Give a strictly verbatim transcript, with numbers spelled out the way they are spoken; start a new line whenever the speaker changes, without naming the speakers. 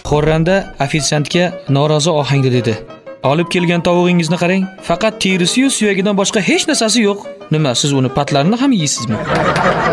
Xo'randa ofitsiantga norozi ohangda dedi: "Olib kelgan tavug'ingizni qarang, faqat terisi-yu suyagidan boshqa hech narsasi yo'q. Nima, siz uni patlarini ham yeysizmi?"